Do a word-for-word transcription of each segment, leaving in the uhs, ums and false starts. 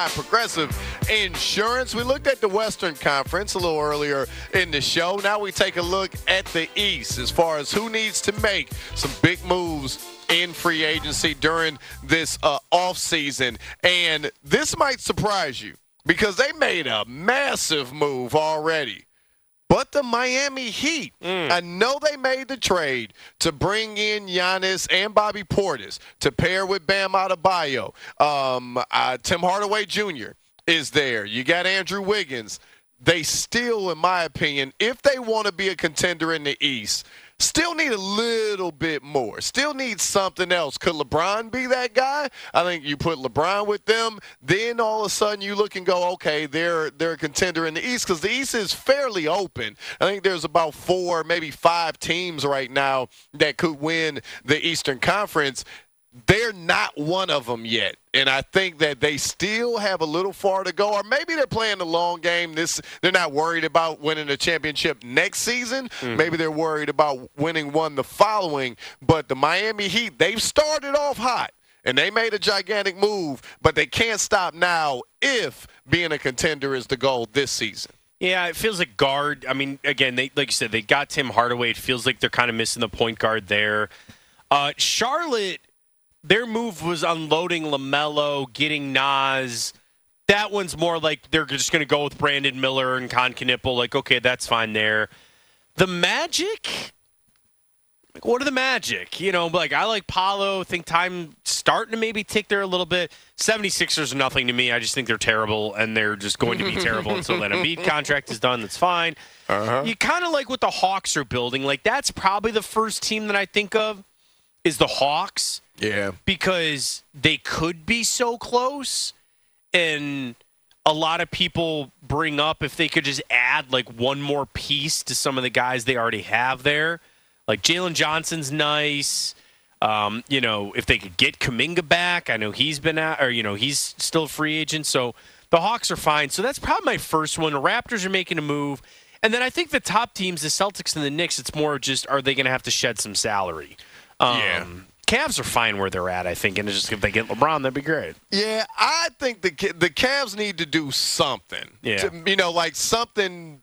by Progressive Insurance. We looked at the Western Conference a little earlier in the show. Now we take a look at the East as far as who needs to make some big moves in free agency during this uh, offseason. And this might surprise you because they made a massive move already. But the Miami Heat, mm. I know they made the trade to bring in Giannis and Bobby Portis to pair with Bam Adebayo. Um, uh, Tim Hardaway Junior is there. You got Andrew Wiggins. They still, in my opinion, if they want to be a contender in the East, still need a little bit more. Still need something else. Could LeBron be that guy? I think you put LeBron with them, then all of a sudden you look and go, okay, they're they're a contender in the East because the East is fairly open. I think there's about four, maybe five teams right now that could win the Eastern Conference. They're not one of them yet, and I think that they still have a little far to go, or maybe they're playing the long game. This they're not worried about winning a championship next season. Mm-hmm. Maybe they're worried about winning one the following. But the Miami Heat, they've started off hot, and they made a gigantic move, but they can't stop now if being a contender is the goal this season. Yeah, it feels like guard. I mean, again, they like you said, they got Tim Hardaway. It feels like they're kind of missing the point guard there. Uh, Charlotte. Their move was unloading LaMelo, getting Nas. That one's more like they're just going to go with Brandon Miller and Con Knipple. Like, okay, that's fine there. The Magic? Like, what are the Magic? You know, like, I like Paolo. Think time starting to maybe tick there a little bit. seventy-sixers are nothing to me. I just think they're terrible, and they're just going to be terrible until that Embiid contract is done. That's fine. Uh-huh. You kind of like what the Hawks are building. Like, that's probably the first team that I think of is the Hawks. Yeah. Because they could be so close, and a lot of people bring up if they could just add like one more piece to some of the guys they already have there. Like Jalen Johnson's nice. Um, you know, if they could get Kuminga back, I know he's been out, or, you know, he's still a free agent. So the Hawks are fine. So that's probably my first one. The Raptors are making a move. And then I think the top teams, the Celtics and the Knicks, it's more just, are they going to have to shed some salary? Um, yeah. Cavs are fine where they're at, I think, and it's just if they get LeBron, that'd be great. Yeah, I think the the Cavs need to do something. Yeah. To, you know, like something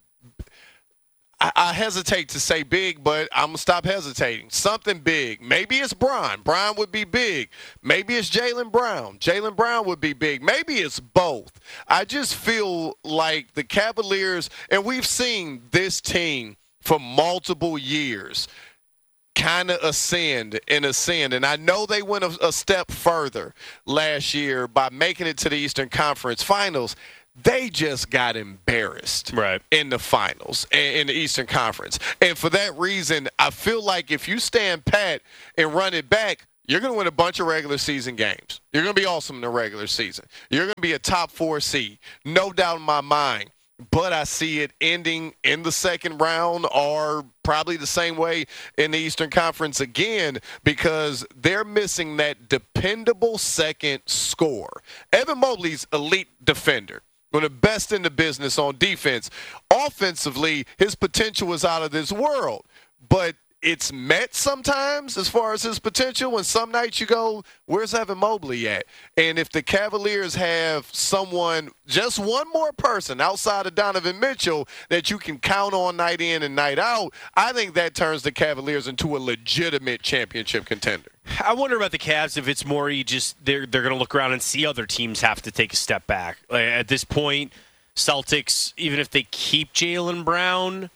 I, I hesitate to say big, but I'm going to stop hesitating. Something big. Maybe it's Bron. Bron would be big. Maybe it's Jaylen Brown. Jaylen Brown would be big. Maybe it's both. I just feel like the Cavaliers, and we've seen this team for multiple years, kind of ascend and ascend. And I know they went a, a step further last year by making it to the Eastern Conference Finals. They just got embarrassed right. in the finals, in the Eastern Conference. And for that reason, I feel like if you stand pat and run it back, you're going to win a bunch of regular season games. You're going to be awesome in the regular season. You're going to be a top four seed, no doubt in my mind. But I see it ending in the second round or probably the same way in the Eastern Conference again because they're missing that dependable second scorer. Evan Mobley's elite defender, one of the best in the business on defense. Offensively, his potential is out of this world. But it's met sometimes as far as his potential, and some nights you go, where's Evan Mobley at? And if the Cavaliers have someone, just one more person outside of Donovan Mitchell that you can count on night in and night out, I think that turns the Cavaliers into a legitimate championship contender. I wonder about the Cavs if it's more you just they're they're going to look around and see other teams have to take a step back. Like at this point, Celtics, even if they keep Jaylen Brown,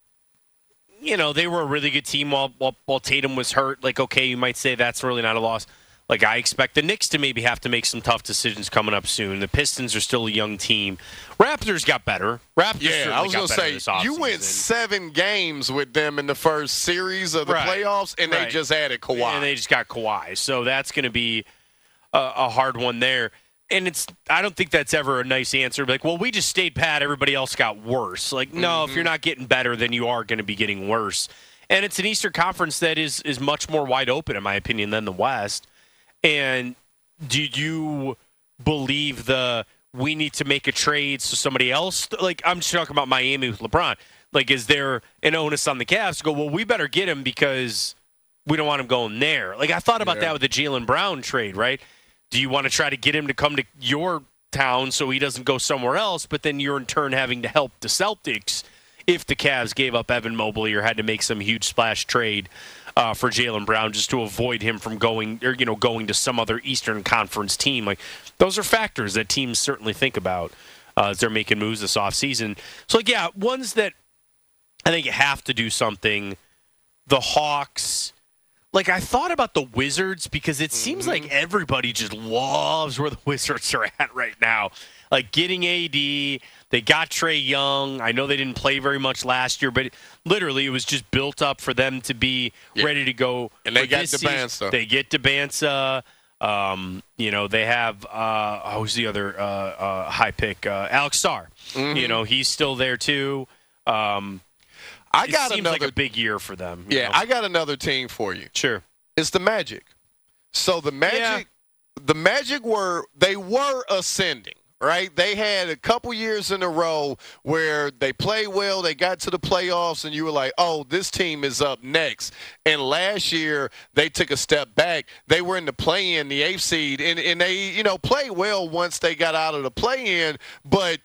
you know, they were a really good team while, while while Tatum was hurt. Like, okay, you might say that's really not a loss. Like, I expect the Knicks to maybe have to make some tough decisions coming up soon. The Pistons are still a young team. Raptors got better. Raptors yeah, I was going to say, you went seven games with them in the first series of the right. playoffs, and right. they just added Kawhi. And they just got Kawhi. So that's going to be a, a hard one there. And it's I don't think that's ever a nice answer. Like, well, we just stayed pat. Everybody else got worse. Like, no, mm-hmm. if you're not getting better, then you are going to be getting worse. And it's an Eastern Conference that is is much more wide open, in my opinion, than the West. And do you believe the we need to make a trade so somebody else – like, I'm just talking about Miami with LeBron. Like, is there an onus on the Cavs to go, well, we better get him because we don't want him going there? Like, I thought about yeah. that with the Jaylen Brown trade, right? Do you want to try to get him to come to your town so he doesn't go somewhere else, but then you're in turn having to help the Celtics if the Cavs gave up Evan Mobley or had to make some huge splash trade uh, for Jaylen Brown just to avoid him from going or you know going to some other Eastern Conference team. Like those are factors that teams certainly think about uh, as they're making moves this offseason. So like yeah, ones that I think have to do something. The Hawks. Like, I thought about the Wizards because it seems mm-hmm. like everybody just loves where the Wizards are at right now. Like, getting A D, they got Trae Young. I know they didn't play very much last year, but it, literally it was just built up for them to be yeah. ready to go. And they got Debansa. They get Debansa. Um, you know, they have, uh, who's the other uh, uh, high pick? Uh, Alex Sarr. Mm-hmm. You know, he's still there, too. Um I got it seems another, like a big year for them. Yeah, know? I got another team for you. Sure. It's the Magic. So the Magic, yeah. the Magic were they were ascending, right? They had a couple years in a row where they played well, they got to the playoffs, and you were like, oh, this team is up next. And last year they took a step back. They were in the play-in, the eighth seed, and, and they, you know, played well once they got out of the play-in, but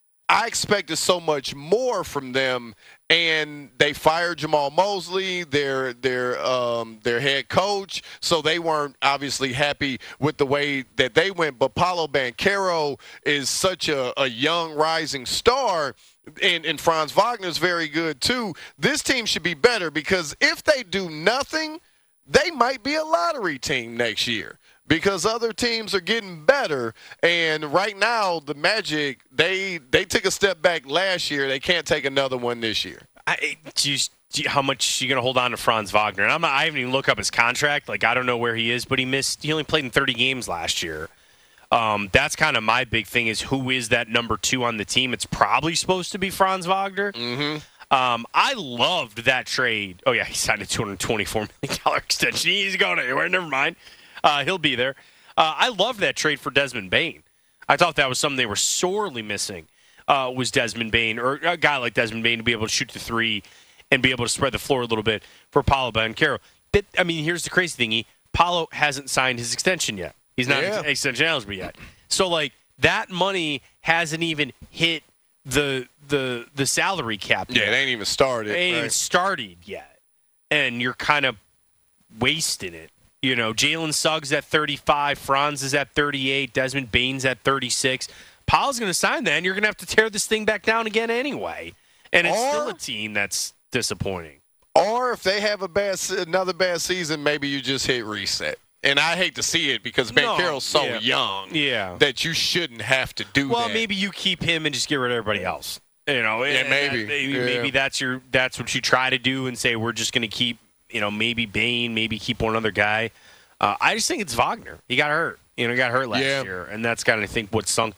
I expected so much more from them, and they fired Jamal Mosley, their their um, their head coach, so they weren't obviously happy with the way that they went. But Paolo Banchero is such a, a young rising star, and, and Franz Wagner's very good too. This team should be better because if they do nothing, they might be a lottery team next year. Because other teams are getting better, and right now the Magic they they took a step back last year. They can't take another one this year. I, geez, how much are you going to hold on to Franz Wagner? And I'm not, I haven't even looked up his contract. Like I don't know where he is, but he missed. He only played in thirty games last year. Um, that's kind of my big thing is who is that number two on the team? It's probably supposed to be Franz Wagner. Mm-hmm. Um, I loved that trade. Oh yeah, he signed a two hundred twenty-four million dollars extension. He's going anywhere. Never mind. Uh, he'll be there. Uh, I love that trade for Desmond Bane. I thought that was something they were sorely missing uh, was Desmond Bane, or a guy like Desmond Bane to be able to shoot the three and be able to spread the floor a little bit for Paolo Banchero. That, I mean, here's the crazy thing. He, Paolo hasn't signed his extension yet. He's not yeah. extension eligible yet. So, like, that money hasn't even hit the the the salary cap yet. Yeah, it ain't even started. It ain't right? even started yet. And you're kind of wasting it. You know, Jalen Suggs at thirty-five, Franz is at thirty-eight, Desmond Bane's at thirty-six. Paul's going to sign that, and you're going to have to tear this thing back down again anyway. And it's or, still a team that's disappointing. Or if they have a bad, another bad season, maybe you just hit reset. And I hate to see it because Banchero's no, so yeah. young yeah. that you shouldn't have to do well, that. Well, maybe you keep him and just get rid of everybody else. You know, yeah, maybe. Maybe, yeah. maybe that's your that's what you try to do and say we're just going to keep, you know, maybe Bane, maybe keep one other guy. Uh, I just think it's Wagner. He got hurt. You know, he got hurt last yeah. year, and that's kind of, I think, what sunk